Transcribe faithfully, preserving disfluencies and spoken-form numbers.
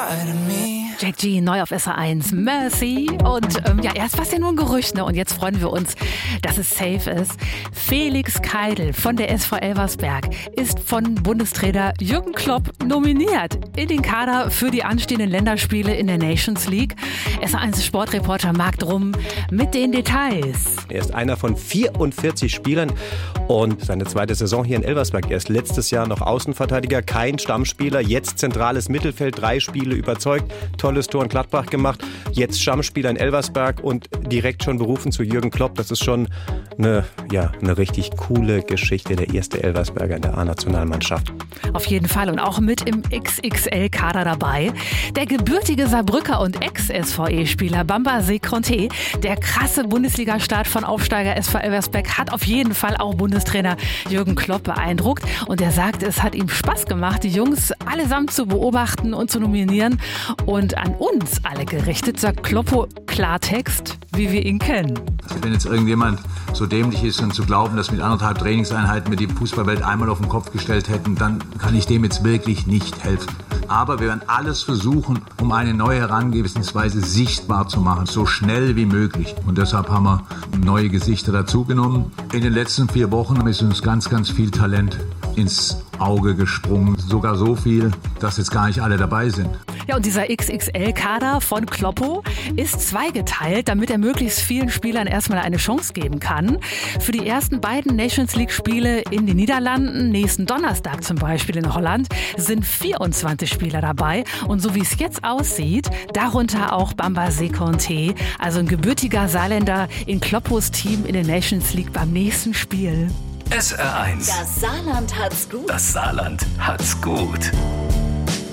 Jack G, neu auf S R eins, Mercy. Und ähm, ja, erst war es ja nur ein Gerücht, ne? Und jetzt freuen wir uns, dass es safe ist. Felix Keidel von der S V Elversberg ist von Bundestrainer Jürgen Klopp nominiert in den Kader für die anstehenden Länderspiele in der Nations League. S R eins Sportreporter Marc Drum mit den Details. Er ist einer von vierundvierzig Spielern und seine zweite Saison hier in Elversberg. Er ist letztes Jahr noch Außenverteidiger, kein Stammspieler, jetzt zentrales Mittelfeld, drei Spiele überzeugt, tolles Tor in Gladbach gemacht, jetzt Stammspieler in Elversberg und direkt schon berufen zu Jürgen Klopp. Das ist schon eine, ja, eine richtig coole Geschichte, der erste Elversberger in der A-Nationalmannschaft. Auf jeden Fall und auch mit im X X L-Kader dabei. Der gebürtige Saarbrücker und Ex-S V E-Spieler Bamba Sekonte. Der krasse Bundesliga-Start von Aufsteiger S V Elversberg hat auf jeden Fall auch Bundestrainer Jürgen Klopp beeindruckt. Und er sagt, es hat ihm Spaß gemacht, die Jungs allesamt zu beobachten und zu nominieren. Und an uns alle gerichtet, sagt Kloppo Klartext, wie wir ihn kennen. Wenn jetzt irgendjemand so dämlich ist und zu glauben, dass mit anderthalb Trainingseinheiten wir die Fußballwelt einmal auf den Kopf gestellt hätten, dann kann ich dem jetzt wirklich nicht helfen. Aber wir werden alles versuchen, um eine neue Herangehensweise sichtbar zu machen, so schnell wie möglich. Und deshalb haben wir neue Gesichter dazugenommen. In den letzten vier Wochen ist uns ganz, ganz viel Talent ins Auge gesprungen. Sogar so viel, dass jetzt gar nicht alle dabei sind. Ja, und dieser X X L-Kader von Kloppo ist zweigeteilt, damit er möglichst vielen Spielern erstmal eine Chance geben kann. Für die ersten beiden Nations League-Spiele in den Niederlanden, nächsten Donnerstag zum Beispiel in Holland, sind vierundzwanzig Spieler dabei. Und so wie es jetzt aussieht, darunter auch Bamba Sekonte, also ein gebürtiger Saarländer in Kloppos Team in der Nations League beim nächsten Spiel. S R eins. Das Saarland hat's gut. Das Saarland hat's gut.